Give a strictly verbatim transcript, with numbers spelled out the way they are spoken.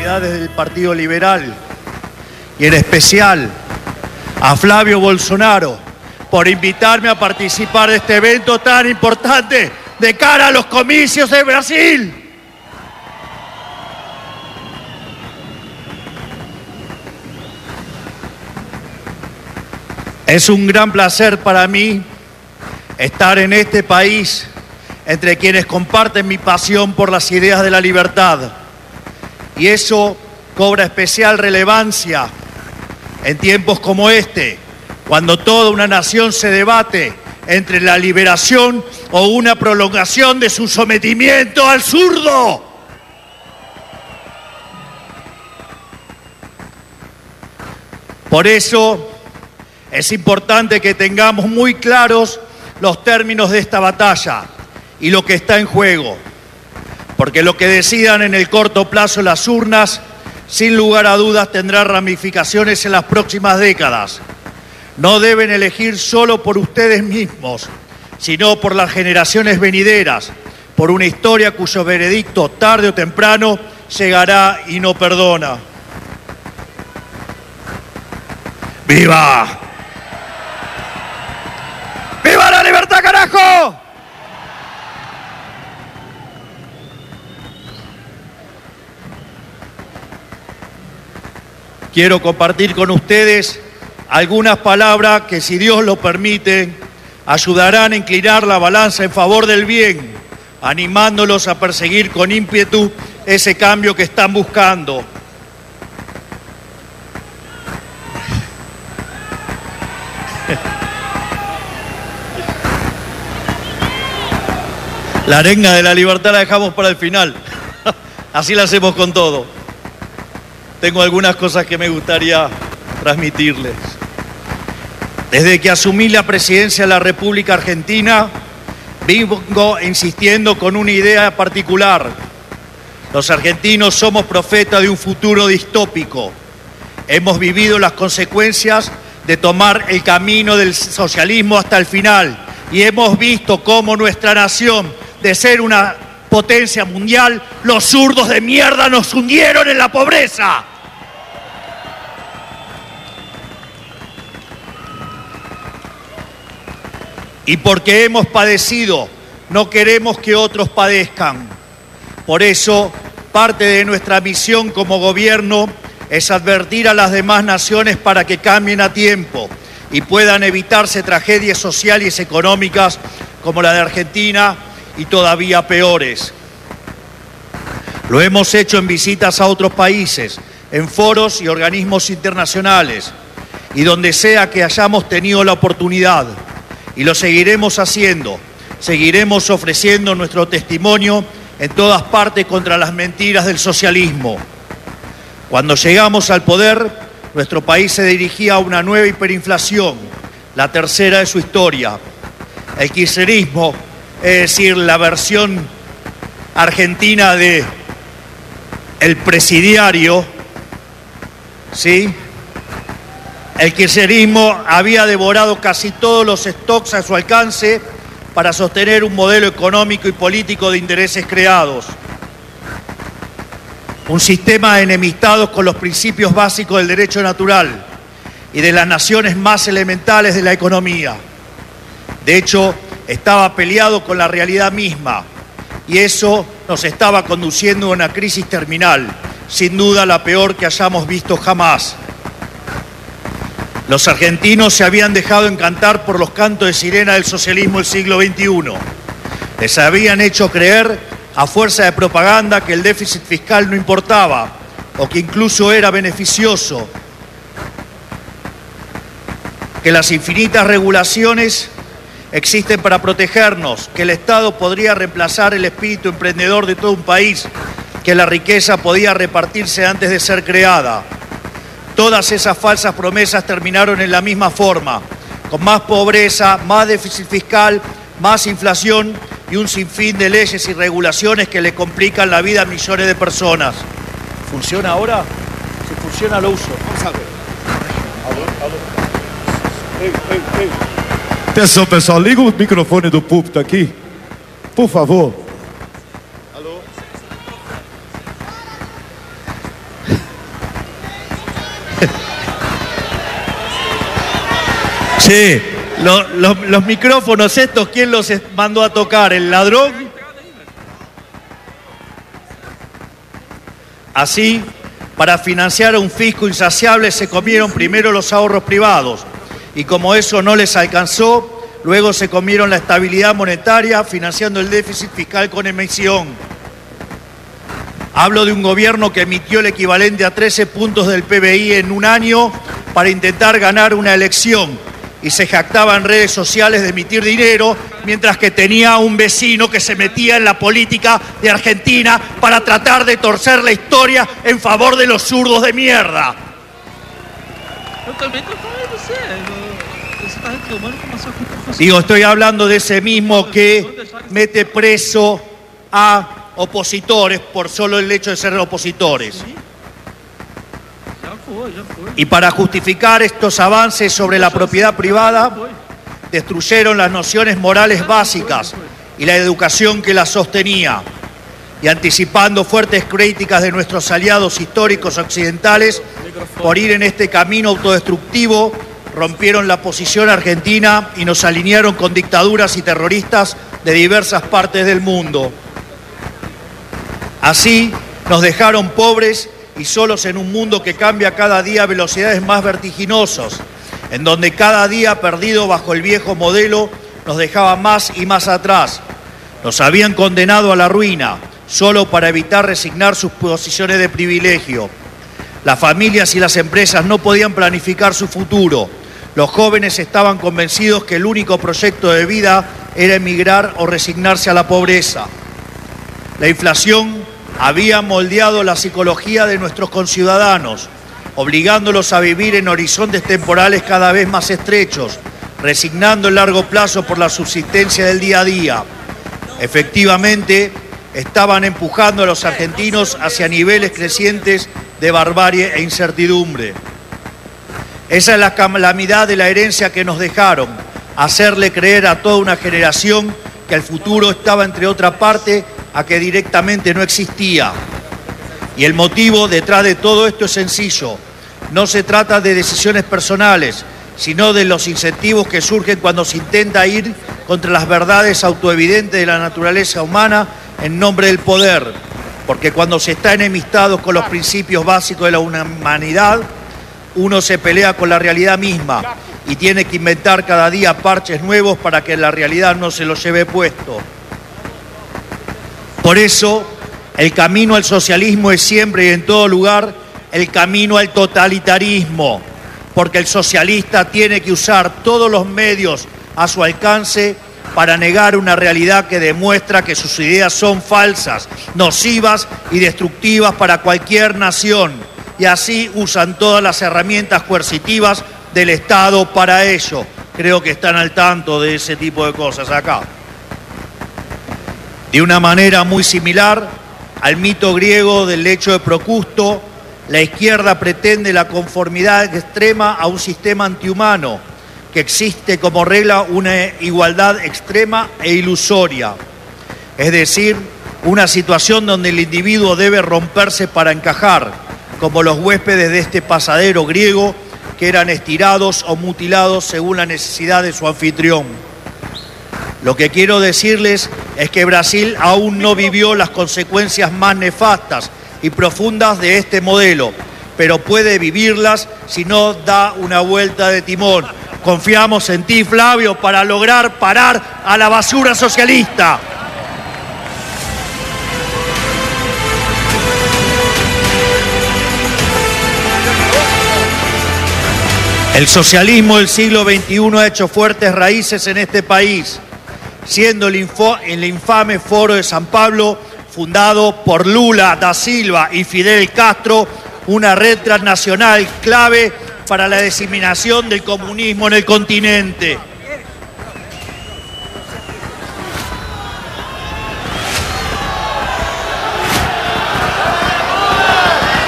autoridades del Partido Liberal y en especial a Flavio Bolsonaro por invitarme a participar de este evento tan importante de cara a los comicios de Brasil. Es un gran placer para mí estar en este país entre quienes comparten mi pasión por las ideas de la libertad. Y eso cobra especial relevancia en tiempos como este, cuando toda una nación se debate entre la liberación o una prolongación de su sometimiento al zurdo. Por eso es importante que tengamos muy claros los términos de esta batalla y lo que está en juego, porque lo que decidan en el corto plazo las urnas, sin lugar a dudas, tendrá ramificaciones en las próximas décadas. No deben elegir solo por ustedes mismos, sino por las generaciones venideras, por una historia cuyo veredicto, tarde o temprano, llegará y no perdona. ¡Viva! ¡Viva la libertad, carajo! Quiero compartir con ustedes algunas palabras que, si Dios lo permite, ayudarán a inclinar la balanza en favor del bien, animándolos a perseguir con ímpetu ese cambio que están buscando. La arenga de la libertad la dejamos para el final. Así la hacemos con todo. Tengo algunas cosas que me gustaría transmitirles. Desde que asumí la presidencia de la República Argentina, vengo insistiendo con una idea particular. Los argentinos somos profetas de un futuro distópico. Hemos vivido las consecuencias de tomar el camino del socialismo hasta el final y hemos visto cómo nuestra nación, de ser una potencia mundial, los zurdos de mierda nos hundieron en la pobreza. Y porque hemos padecido, no queremos que otros padezcan. Por eso, parte de nuestra misión como gobierno es advertir a las demás naciones para que cambien a tiempo y puedan evitarse tragedias sociales y económicas como la de Argentina y todavía peores. Lo hemos hecho en visitas a otros países, en foros y organismos internacionales, y donde sea que hayamos tenido la oportunidad. Y lo seguiremos haciendo, seguiremos ofreciendo nuestro testimonio en todas partes contra las mentiras del socialismo. Cuando llegamos al poder, nuestro país se dirigía a una nueva hiperinflación, la tercera de su historia. El kirchnerismo, es decir, la versión argentina de el presidiario, ¿sí? El kirchnerismo había devorado casi todos los stocks a su alcance para sostener un modelo económico y político de intereses creados. Un sistema enemistado con los principios básicos del derecho natural y de las naciones más elementales de la economía. De hecho, estaba peleado con la realidad misma y eso nos estaba conduciendo a una crisis terminal, sin duda la peor que hayamos visto jamás. Los argentinos se habían dejado encantar por los cantos de sirena del socialismo del siglo veintiuno. Les habían hecho creer, a fuerza de propaganda, que el déficit fiscal no importaba o que incluso era beneficioso, que las infinitas regulaciones existen para protegernos, que el Estado podría reemplazar el espíritu emprendedor de todo un país, que la riqueza podía repartirse antes de ser creada. Todas esas falsas promesas terminaron en la misma forma, con más pobreza, más déficit fiscal, más inflación y un sinfín de leyes y regulaciones que le complican la vida a millones de personas. ¿Funciona ahora? Si funciona, lo uso. Vamos a ver. Alô, alô. Ei, ei, ei. Atenção, pessoal, liga o microfone do púlpito aqui, por favor. Alô. Che, lo, lo, los micrófonos estos, ¿quién los mandó a tocar? ¿El ladrón? Así, para financiar un fisco insaciable se comieron primero los ahorros privados y como eso no les alcanzó, luego se comieron la estabilidad monetaria financiando el déficit fiscal con emisión. Hablo de un gobierno que emitió el equivalente a trece puntos del P B I en un año para intentar ganar una elección y se jactaba en redes sociales de emitir dinero mientras que tenía un vecino que se metía en la política de Argentina para tratar de torcer la historia en favor de los zurdos de mierda. Digo, estoy hablando de ese mismo que mete preso a opositores por solo el hecho de ser opositores. Y para justificar estos avances sobre la propiedad privada, destruyeron las nociones morales básicas y la educación que las sostenía. Y anticipando fuertes críticas de nuestros aliados históricos occidentales por ir en este camino autodestructivo, rompieron la posición argentina y nos alinearon con dictaduras y terroristas de diversas partes del mundo. Así nos dejaron pobres y solos en un mundo que cambia cada día a velocidades más vertiginosas, en donde cada día perdido bajo el viejo modelo nos dejaba más y más atrás. Nos habían condenado a la ruina, solo para evitar resignar sus posiciones de privilegio. Las familias y las empresas no podían planificar su futuro. Los jóvenes estaban convencidos que el único proyecto de vida era emigrar o resignarse a la pobreza. La inflación había moldeado la psicología de nuestros conciudadanos, obligándolos a vivir en horizontes temporales cada vez más estrechos, resignando el largo plazo por la subsistencia del día a día. Efectivamente, estaban empujando a los argentinos hacia niveles crecientes de barbarie e incertidumbre. Esa es la calamidad de la herencia que nos dejaron, hacerle creer a toda una generación que el futuro estaba entre otra parte a que directamente no existía. Y el motivo detrás de todo esto es sencillo. No se trata de decisiones personales, sino de los incentivos que surgen cuando se intenta ir contra las verdades autoevidentes de la naturaleza humana en nombre del poder. Porque cuando se está enemistado con los principios básicos de la humanidad, uno se pelea con la realidad misma y tiene que inventar cada día parches nuevos para que la realidad no se los lleve puesto. Por eso, el camino al socialismo es siempre y en todo lugar el camino al totalitarismo, porque el socialista tiene que usar todos los medios a su alcance para negar una realidad que demuestra que sus ideas son falsas, nocivas y destructivas para cualquier nación, y así usan todas las herramientas coercitivas del Estado para ello. Creo que están al tanto de ese tipo de cosas acá. De una manera muy similar al mito griego del lecho de Procusto, la izquierda pretende la conformidad extrema a un sistema antihumano, que existe como regla una igualdad extrema e ilusoria. Es decir, una situación donde el individuo debe romperse para encajar, como los huéspedes de este pasadero griego que eran estirados o mutilados según la necesidad de su anfitrión. Lo que quiero decirles es que Brasil aún no vivió las consecuencias más nefastas y profundas de este modelo, pero puede vivirlas si no da una vuelta de timón. Confiamos en ti, Flavio, para lograr parar a la basura socialista. El socialismo del siglo veintiuno ha hecho fuertes raíces en este país, siendo el, info, el infame Foro de San Pablo, fundado por Lula da Silva y Fidel Castro, una red transnacional clave para la diseminación del comunismo en el continente.